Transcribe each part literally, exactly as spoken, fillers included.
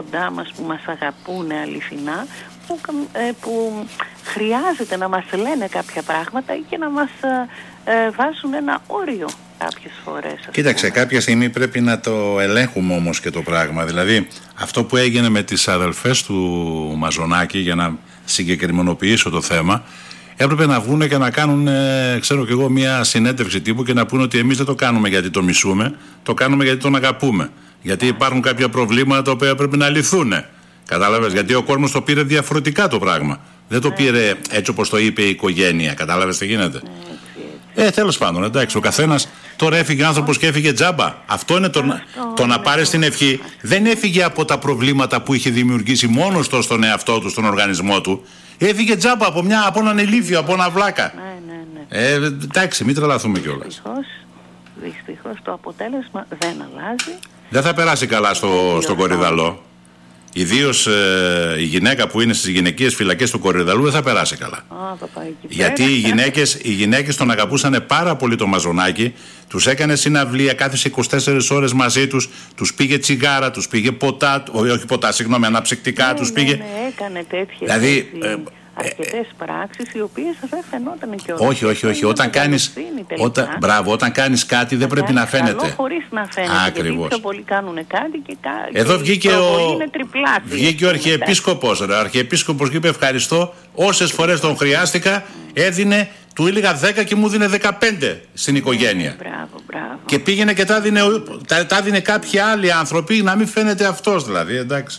κοντά μας που μας αγαπούν αληθινά, που, ε, που χρειάζεται να μας λένε κάποια πράγματα ή και να μας ε, ε, βάζουν ένα όριο κάποιες φορές. Κοίταξε, κάποια στιγμή πρέπει να το ελέγχουμε όμως και το πράγμα. Δηλαδή αυτό που έγινε με τις αδελφές του Μαζονάκη, για να συγκεκριμενοποιήσω το θέμα, έπρεπε να βγουν και να κάνουν, ε, ξέρω κι εγώ, μια συνέντευξη τύπου και να πούνε ότι εμείς δεν το κάνουμε γιατί το μισούμε, το κάνουμε γιατί τον αγαπούμε. Γιατί υπάρχουν κάποια προβλήματα τα οποία πρέπει να λυθούν. Κατάλαβες, γιατί ο κόσμος το πήρε διαφορετικά το πράγμα. Δεν το πήρε έτσι όπως το είπε η οικογένεια. Κατάλαβες τι γίνεται. Ε, τέλος πάντων, εντάξει, ο καθένας τώρα έφυγε άνθρωπος και έφυγε τζάμπα. Αυτό είναι το, το να πάρει την ευχή. Δεν έφυγε από τα προβλήματα που είχε δημιουργήσει μόνος του στον εαυτό του, στον οργανισμό του. Έφυγε τζάμπα από, μια, από έναν ηλίθιο, από ένα βλάκα. Ναι, ναι, ναι. Ε, εντάξει, μην τρελαθούμε κιόλας. Δυστυχώς, δυστυχώς το αποτέλεσμα δεν αλλάζει. Δεν θα περάσει καλά στο, στο Κορυδαλό. Ιδίως ε, η γυναίκα που είναι στις γυναικείες φυλακές του Κορυδαλού δεν θα περάσει καλά. Α, θα πάει εκεί γιατί οι γυναίκες, οι γυναίκες τον αγαπούσαν πάρα πολύ το Μαζονάκη, τους έκανε συναυλία, κάθισε είκοσι τέσσερις ώρες μαζί τους, τους πήγε τσιγάρα, τους πήγε ποτά, όχι ποτά, συγγνώμη, αναψυκτικά, ναι, τους ναι, πήγε. Ναι, έκανε τέτοιες δηλαδή, ε, αρκετές πράξεις οι οποίες δεν φαινόταν και όλα. Όχι, όχι, όχι. Όταν κάνεις, όταν, μπράβο, όταν κάνεις κάτι δεν πρέπει να φαίνεται. Καλό χωρίς να φαίνεται. Ακριβώς. Γιατί πιο πολλοί κάνουν κάτι και κάτι. Εδώ βγήκε ο, βγήκε ο πούμε, Αρχιεπίσκοπος. Ο Αρχιεπίσκοπος και είπε ευχαριστώ. Όσες φορές τον χρειάστηκα έδινε, του έλεγα δέκα και μου δίνε δεκαπέντε στην οικογένεια. Μπράβο, μπράβο. Και πήγαινε και τα δίνε, τα, τα δίνε κάποιοι άλλοι άνθρωποι, να μην φαίνεται αυτός δηλαδή, εντάξει.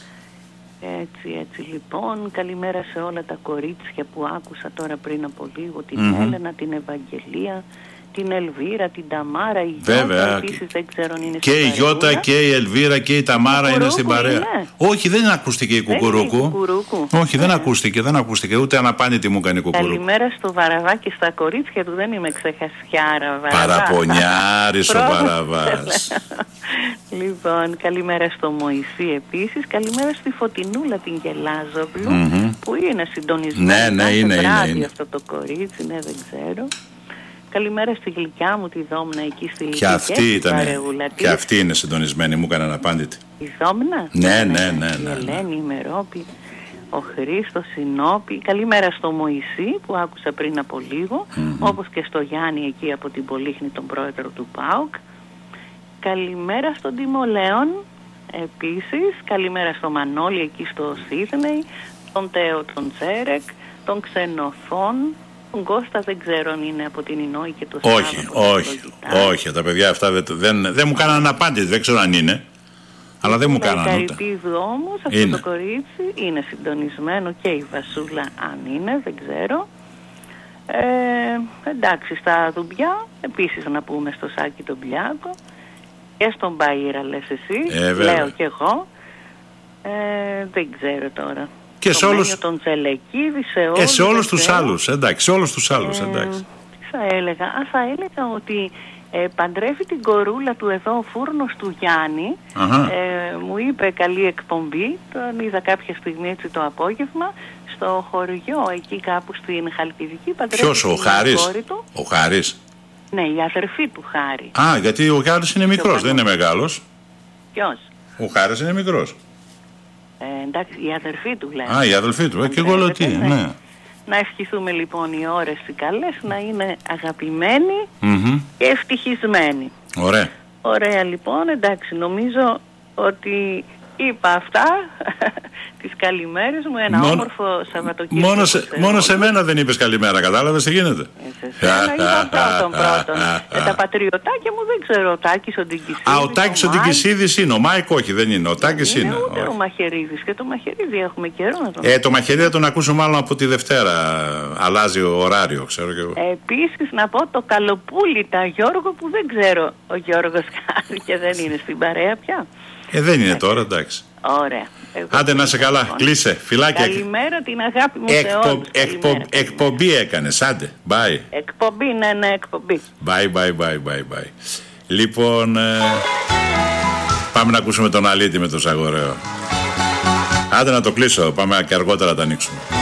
Έτσι, έτσι λοιπόν. Καλημέρα σε όλα τα κορίτσια που άκουσα τώρα πριν από λίγο. Την Mm-hmm. Έλενα, την Ευαγγελία, την Ελβίρα, την Ταμάρα, η Βέβαια. Γιώτα επίσης δεν ξέρω αν είναι και στην η Γιώτα και η Ελβίρα και η Ταμάρα είναι στην παρέα. Είναι. Όχι, δεν ακούστηκε η Κουκουρούκου. Δεν κουκουρούκου. Όχι, δεν ακούστηκε, δεν ακούστηκε. Ούτε αναπάνητη μου κάνει η Κουκουρούκου. Καλημέρα στο Βαραβά και στα κορίτσια του. Δεν είμαι ξεχασιάρα. Παραπονιάρης ο Βαραβάς. Λοιπόν, καλημέρα στο Μωυσή επίσης. Καλημέρα στη Φωτεινούλα την Γελάζοβλου, mm-hmm. που είναι συντονισμένη. Ναι, ναι, είναι, είναι, είναι. Αυτό το κορίτσι, ναι, δεν ξέρω. Καλημέρα στη γλυκιά μου τη Δόμνα εκεί στη Λυκή. Και αυτή ήταν. Και αυτή είναι συντονισμένη, μου έκανε αναπάντητη. Η Δόμνα. Ναι, ναι, ναι. ναι, ναι. Η Ελένη, η Μερόπη, ο Χρήστος, η Νόπη. Καλημέρα στο Μωυσή που άκουσα πριν από λίγο. Mm-hmm. Όπως και στο Γιάννη εκεί από την Πολύχνη, τον πρόεδρο του ΠΑΟΚ. Καλημέρα στον Τιμολέον επίσης. Καλημέρα στο Μανώλη εκεί στο Σίδνεϊ. Τον Τέο τον Τσέρεκ. Τον Ξενοφών. Τον Κώστα δεν ξέρω αν είναι από την Ινόη και το Σάββατο. Όχι, όχι, όχι. Τα παιδιά αυτά δεν, δεν, δεν μου κάνανε απάντηση. Δεν ξέρω αν είναι. Αλλά δεν μου κάνανε. Η Καρυπίδου όμως, αυτό είναι. Το κορίτσι είναι συντονισμένο και η Βασούλα αν είναι, δεν ξέρω. Ε, εντάξει, στα Δουμπιά, επίσης να πούμε στο Σάκη τον Μπλιάκο και στον Μπαΐρα λες εσύ, ε, λέω κι εγώ. Ε, δεν ξέρω τώρα. Και σε όλους, τον Τσελεκίδη, σε όλους, και σε όλους τους άλλους, εντάξει, σε όλους τους άλλους, εντάξει. Ε, τι θα έλεγα, α, θα έλεγα ότι ε, παντρεύει την κορούλα του εδώ ο φούρνος του Γιάννη. Ε, μου είπε καλή εκπομπή, τον είδα κάποια στιγμή έτσι το απόγευμα, στο χωριό εκεί κάπου στην Χαλκιδική. Ποιος, ο Χάρης, ο Χάρης. Ναι, η αδερφή του Χάρη. Α, γιατί ο Χάρης είναι μικρός, δεν είναι μεγάλος. Ποιος? Ο Χάρης είναι μικρός. Ε, εντάξει, η αδερφή του λέμε. Α, η αδερφή του, ε, και εγώ λέω τι, ναι. ναι. Να ευχηθούμε λοιπόν οι ώρες οι καλές να είναι αγαπημένοι mm-hmm. και ευτυχισμένοι. Ωραία. Ωραία λοιπόν, εντάξει, νομίζω ότι είπα αυτά, τις καλημέρες μου, ένα μόνο, όμορφο Σαββατοκύριακο. Μόνο, σε, μόνο σε μένα δεν είπες καλημέρα, κατάλαβες τι γίνεται. Ε, σε σένα είπα πρώτον πρώτον. ε, τα πατριωτάκια μου δεν ξέρω, ο Τάκης ο Ντικισίδης. Α, ο Τάκης ο, ο Ντικισίδης είναι, ο Μάικ όχι δεν είναι, ο Τάκης είναι. Είναι ούτε όχι. Ο Μαχαιρίδης, και το Μαχαιρίδη έχουμε καιρό να τον Ε, το Μαχαιρίδη θα τον ακούσω μάλλον από τη Δευτέρα, αλλάζει ο ωράριο, ξέρω και εγώ. Επίσης να πω το Καλοπούλητα Γιώργο που δεν ξέρω ο Γιώργος κάνει και δεν είναι στην παρέα πια. Ε, δεν είναι τώρα, εντάξει. Ωραία. Εγώ άντε να σε καλά, λοιπόν. Κλείσε, φιλάκια. Καλημέρα την αγάπη μου Εκπο... σε όλους. Εκπο... Καλημέρα. Εκπομπή έκανες, άντε, bye. Εκπομπή, ναι, ναι, εκπομπή. Bye, bye, bye, bye, bye. Λοιπόν, ε... πάμε να ακούσουμε τον Αλίτη με το Σαγοραίο. Άντε να το κλείσω, πάμε και αργότερα να τα ανοίξουμε.